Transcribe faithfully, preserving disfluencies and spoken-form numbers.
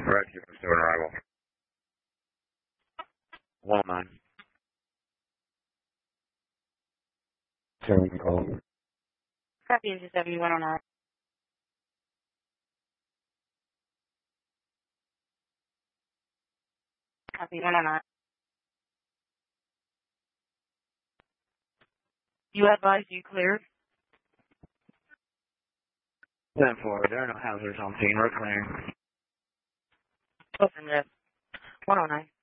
Rescue from Stewart arrival. one oh nine. Seven call. Copy into seventy-one oh nine. Copy one oh nine. You advise you cleared? ten four, there are no hazards on scene. We're clearing. Open red. one oh nine.